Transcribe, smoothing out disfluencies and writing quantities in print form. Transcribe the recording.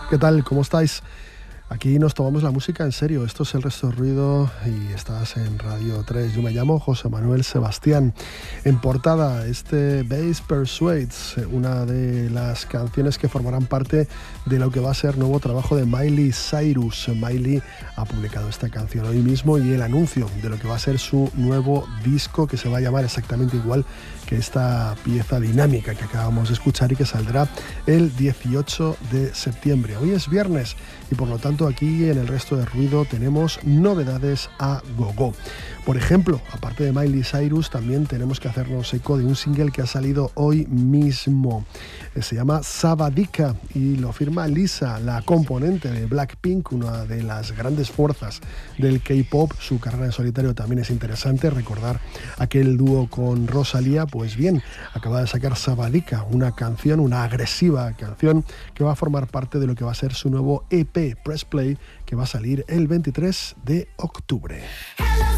¿Qué tal? ¿Cómo estáis? Aquí nos tomamos la música en serio. Esto es El Resto de Ruido y estás en Radio 3. Yo me llamo José Manuel Sebastián. En portada, Bass Persuades, una de las canciones que formarán parte de lo que va a ser nuevo trabajo de Miley Cyrus. Miley ha publicado esta canción hoy mismo y el anuncio de lo que va a ser su nuevo disco, que se va a llamar exactamente igual que esta pieza dinámica que acabamos de escuchar y que saldrá el 18 de septiembre. Hoy es viernes y por lo tanto aquí en El Resto de Ruido tenemos novedades a gogo. Por ejemplo, aparte de Miley Cyrus, también tenemos que hacernos eco de un single que ha salido hoy mismo. Se llama Sabadika y lo firma Lisa, la componente de Blackpink, una de las grandes fuerzas del K-pop. Su carrera en solitario también es interesante. Recordar aquel dúo con Rosalía. Pues bien, acaba de sacar Sabadika, una canción, una agresiva canción que va a formar parte de lo que va a ser su nuevo EP, Press Play, que va a salir el 23 de octubre.